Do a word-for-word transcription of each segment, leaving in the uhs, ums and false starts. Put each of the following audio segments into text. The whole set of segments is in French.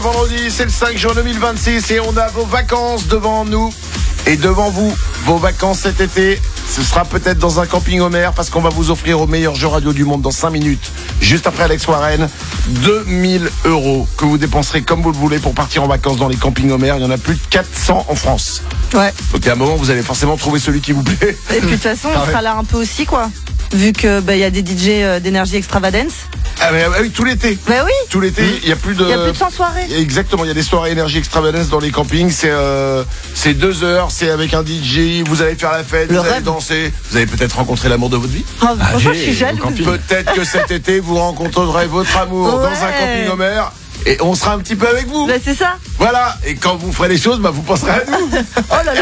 Vendredi, c'est le cinq juin deux mille vingt-six et on a vos vacances devant nous et devant vous. Vos vacances cet été, ce sera peut-être dans un camping Homer parce qu'on va vous offrir au meilleur jeu radio du monde dans cinq minutes, juste après Alex Warren, deux mille euros que vous dépenserez comme vous le voulez pour partir en vacances dans les campings Homer. Il y en a plus de quatre cents en France. Ouais. Donc à un moment, vous allez forcément trouver celui qui vous plaît. Et puis de toute façon, on sera là un peu aussi, quoi. Vu que bah, y a des D J euh, d'énergie extravagance. Ah, mais, ah oui, tout l'été. Bah oui. Tout l'été, il y a plus de. Il y a plus de cent soirées. Exactement, il y a des soirées énergie extravagance dans les campings. C'est euh, c'est deux heures, c'est avec un D J. Vous allez faire la fête, Le vous allez rêve. danser. Vous allez peut-être rencontrer l'amour de votre vie. Oh, franchement, je suis jalouse. Peut-être que cet été vous rencontrerez votre amour Ouais. dans un camping Homer. Et on sera un petit peu avec vous. Bah c'est ça. Voilà. Et quand vous ferez les choses, bah vous penserez à nous. Oh là là.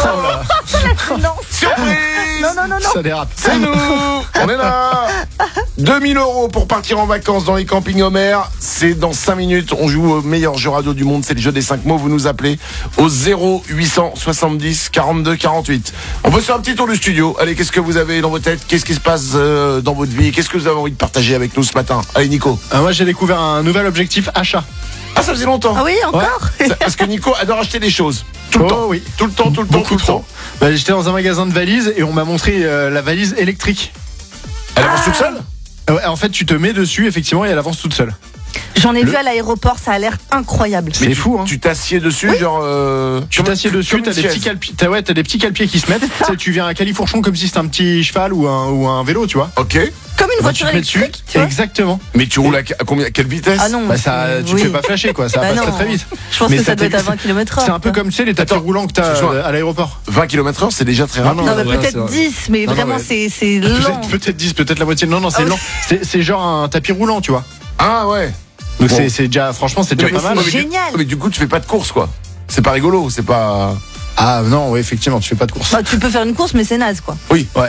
Hello. Non. Surprise. Non, non, non, non. Ça dérape. C'est nous. On est là. deux mille euros pour partir en vacances dans les campings Homer. C'est dans cinq minutes. On joue au meilleur jeu radio du monde. C'est le jeu des cinq mots. Vous nous appelez au zéro huit cent soixante-dix quarante-deux quarante-huit. On peut faire un petit tour du studio. Allez, qu'est-ce que vous avez dans vos têtes? Qu'est-ce qui se passe euh, dans votre vie? Qu'est-ce que vous avez envie de partager avec nous ce matin? Allez, Nico. Euh, moi j'ai découvert un nouvel objectif achat. Ah, ça faisait longtemps. Ah oui, encore. Ça- Parce que Nico adore acheter des choses. Tout le Oh, temps. oui. Tout le temps, tout le temps, Beaucoup tout le trop. temps. Bah, j'étais dans un magasin de valises et on m'a montré euh, la valise électrique. Elle avance toute seule? Euh, ouais, en fait tu te mets dessus effectivement et elle avance toute seule. J'en ai Le- vu à l'aéroport, ça a l'air incroyable. C'est tu- fou, hein. Tu t'assieds dessus, genre. euh, Tu comme- t'assieds dessus, comme t'as une des chaise. petits calpi- t'as, ouais, t'as des petits calpiers qui se mettent. C'est ça. Tu sais, tu viens à califourchon comme si c'était un petit cheval ou un, ou un vélo, tu vois. Ok. Comme une Bah, voiture tu te mets dessus. électrique, tu vois. Exactement. Mais tu roules à, à combien, à quelle vitesse? Ah non. Bah ça, tu oui. te fais pas flasher quoi, ça Bah passe non. très très vite. Je pense Mais que ça ça doit être à t'est- vingt kilomètres heure. C'est un peu comme tu sais les tapis Attends, roulants que t'as ce soir. euh, à l'aéroport. vingt kilomètres heure, c'est déjà très Ah rapide. Non, mais Ouais, c'est peut-être vrai. dix, mais Non, non, vraiment, ouais. c'est c'est lent. Peut-être, peut-être dix, peut-être la moitié. Non, non, c'est Ah, lent. C'est, c'est genre un tapis roulant, tu vois. Ah ouais. Donc Bon. c'est, c'est déjà, franchement, c'est déjà Mais pas c'est- mal. mais du- Génial. Mais du coup, tu fais pas de course, quoi. C'est pas rigolo, c'est pas. Ah non, ouais, effectivement, tu fais pas de course. Bah, tu peux faire une course, mais c'est naze, quoi. Oui. Ouais.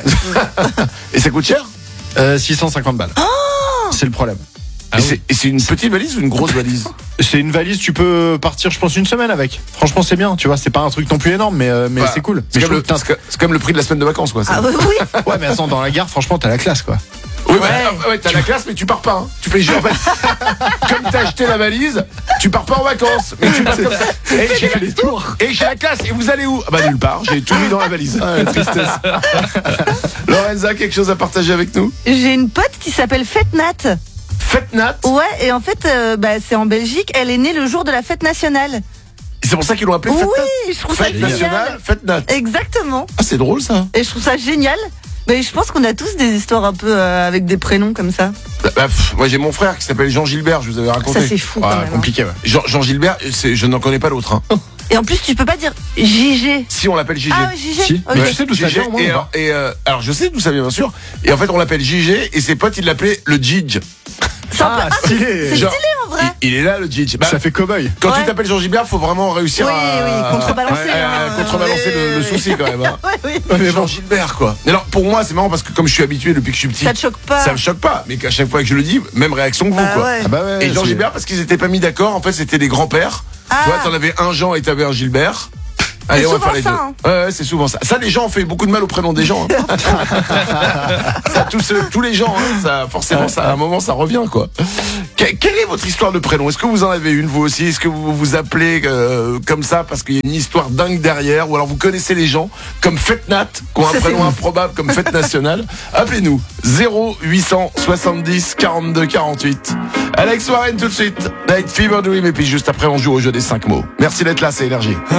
Et ça coûte cher? Euh, six cent cinquante balles. Oh C'est le problème. Et c'est- Et c'est une petite valise ou une grosse valise? C'est une valise, tu peux partir, je pense, une semaine avec. Franchement, c'est bien, tu vois. C'est pas un truc non plus énorme, mais, euh, mais Bah, c'est cool. C'est Mais je comme, le- trouve, c'est que- c'est comme le prix de la semaine de vacances, quoi. ça. Ah oui, oui. ouais, mais attends, dans la gare, franchement, t'as la classe, quoi. Oui, bah, Ouais. ah, ouais, t'as la classe, mais tu pars pas. Hein. Tu fais genre, en fait, comme t'as acheté la valise, tu pars pas en vacances, mais tu pars comme ça. Et j'ai fait les tours. Et j'ai la classe. Et vous allez où? Ah bah nulle part. J'ai tout mis dans la valise. Ah, la tristesse. Lorenza, quelque chose à partager avec nous? J'ai une pote qui s'appelle Fetnat. Fête Nat. Ouais, et en fait, euh, bah, c'est en Belgique. Elle est née le jour de la fête nationale. Et c'est pour ça qu'ils l'ont appelé Fête Nat. Oui, je trouve ça Fête génial. nationale, Fête Nat. Exactement. Ah, c'est drôle ça. Et je trouve ça génial. Mais je pense qu'on a tous des histoires un peu euh, avec des prénoms comme ça. Bah, bah, pff, moi j'ai mon frère qui s'appelle Jean Gilbert, je vous avais raconté. Ça, c'est fou, quand Ah, même, hein. Compliqué, ouais. Jean, Jean Gilbert, c'est- je n'en connais pas d'autre. Hein. Et en plus, tu peux pas dire J G. Si on l'appelle J G. Ah, J G. Si. Ok. Mais tu sais d'où ça J G, vient, au moins, et, ou pas et, euh, alors je sais d'où ça vient bien sûr. Et en fait on l'appelle J G et ses potes ils l'appelaient le Jidge. C'est un peu- Ah, ah, stylé. c'est Genre, stylé en vrai. Il, il est là le Jidge. Bah, Ça fait cow-boy. quand Ouais. tu t'appelles Jean Gilbert, faut vraiment réussir Oui, à oui, contrebalancer, Ouais, à hein. contrebalancer le, le souci quand même. Hein. Ouais, oui. Ouais, mais Jean bon. Gilbert quoi. Mais alors pour moi c'est marrant parce que comme je suis habitué depuis que je suis petit, Ça te choque pas. ça me choque pas. Mais qu'à chaque fois que je le dis, même réaction que vous Bah quoi. ouais. Ah bah ouais. Et Jean c'est- Gilbert parce qu'ils étaient pas mis d'accord. En fait c'était des grands-pères. Ah. Tu vois, t'en avais un Jean et t'avais un Gilbert. Allez, on va souvent faire les ça, deux. hein. Ouais, ouais, c'est souvent ça. Ça, les gens ont fait beaucoup de mal au prénom des gens. Hein. ça, tous, euh, tous les gens, hein, ça, forcément, ça, à un moment, ça revient, quoi. Que- quelle est votre histoire de prénom? Est-ce que vous en avez une, vous aussi? Est-ce que vous vous appelez euh, comme ça parce qu'il y a une histoire dingue derrière? Ou alors vous connaissez les gens comme Fête Nat, qui ont un Ça, prénom c'est- improbable comme Fête Nationale? Appelez-nous zéro huit cent soixante-dix quarante-deux quarante-huit. Alex Warren tout de suite. Night Fever Dream. Et puis juste après, on joue au jeu des cinq mots. Merci d'être là, c'est Énergie.